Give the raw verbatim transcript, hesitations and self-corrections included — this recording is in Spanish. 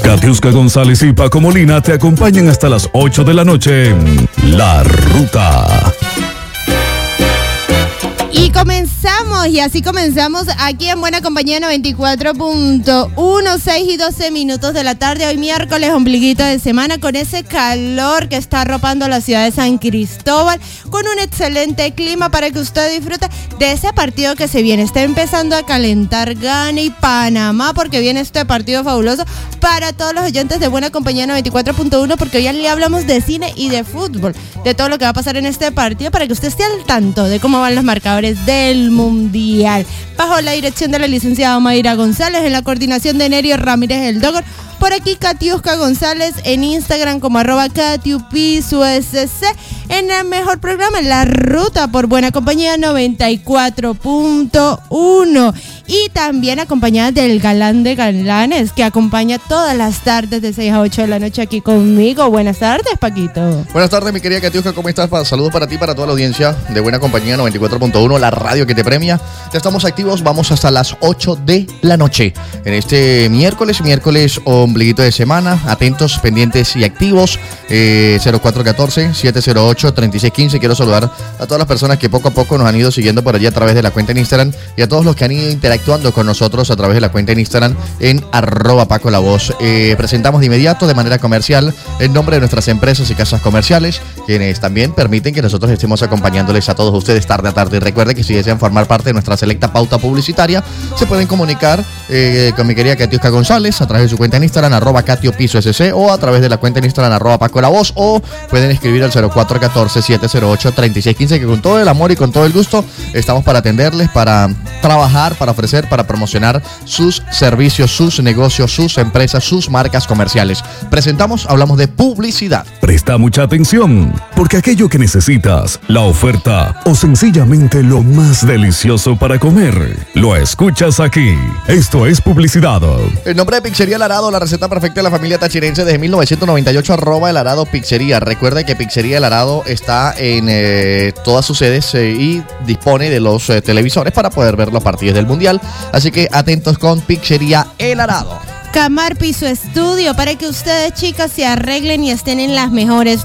Katiuska González y Paco Molina te acompañan hasta las ocho de la noche en La Ruta. Y comenzamos, y así comenzamos aquí en Buena Compañía noventa y cuatro punto uno, seis y doce minutos de la tarde, hoy miércoles, ombliguito de semana, con ese calor que está arropando la ciudad de San Cristóbal, con un excelente clima para que usted disfrute de ese partido que se viene. Está empezando a calentar Ghana y Panamá, porque viene este partido fabuloso para todos los oyentes de Buena Compañía noventa y cuatro punto uno, porque hoy ya le hablamos de cine y de fútbol, de todo lo que va a pasar en este partido, para que usted esté al tanto de cómo van los marcadores del Mundial. Bajo la dirección de la licenciada Mayra González, en la coordinación de Nerio Ramírez el Dogor. Por aquí Katiuska González, en Instagram como arroba Katiupisu S C, en el mejor programa, en La Ruta, por Buena Compañía noventa y cuatro punto uno. Y también acompañada del galán de galanes, que acompaña todas las tardes de seis a ocho de la noche aquí conmigo. Buenas tardes, Paquito. Buenas tardes, mi querida Katiuska, ¿cómo estás? Saludos para ti, para toda la audiencia de Buena Compañía noventa y cuatro punto uno, la radio que te premia. Ya estamos activos, vamos hasta las ocho de la noche. En este miércoles, miércoles ombliguito de semana, atentos, pendientes y activos. eh, cero cuatro uno cuatro, siete cero ocho, tres seis uno cinco. Quiero saludar a todas las personas que poco a poco nos han ido siguiendo por allí a través de la cuenta en Instagram, y a todos los que han ido interactuando con nosotros a través de la cuenta en Instagram en arroba Paco La Voz. Eh, presentamos de inmediato, de manera comercial, el nombre de nuestras empresas y casas comerciales, quienes también permiten que nosotros estemos acompañándoles a todos ustedes tarde a tarde. Y recuerde que si desean formar parte de nuestra selecta pauta publicitaria, se pueden comunicar eh, con mi querida Katiuska González a través de su cuenta en Instagram, arroba Katiopiso S C, o a través de la cuenta en Instagram, arroba Paco La Voz, o pueden escribir al cero cuatro uno cuatro, siete cero ocho, tres seis uno cinco, que con todo el amor y con todo el gusto estamos para atenderles, para trabajar, para ofrecer, para promocionar sus servicios, sus negocios, sus empresas, sus marcas comerciales. Presentamos, hablamos de publicidad. Presta mucha atención, porque aquello que necesitas, la oferta o sencillamente lo más delicioso para comer, lo escuchas aquí. Esto es publicidad. El nombre de Pizzería El Arado, la receta perfecta de la familia tachirense desde mil novecientos noventa y ocho, arroba El Arado Pizzería. Recuerda que Pizzería El Arado está en eh, todas sus sedes eh, y dispone de los eh, televisores para poder ver los partidos del Mundial. Así que atentos con Pizzería El Arado. Camar Piso Estudio, para que ustedes, chicas, se arreglen y estén en las mejores